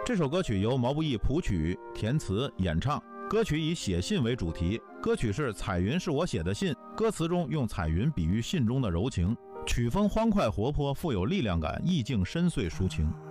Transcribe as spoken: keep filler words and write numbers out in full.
这首歌曲由毛不易谱曲、填词、演唱。歌曲以写信为主题，歌曲是《彩云是我写的信》，歌词中用彩云比喻信中的柔情，曲风欢快活泼，富有力量感，意境深邃抒情。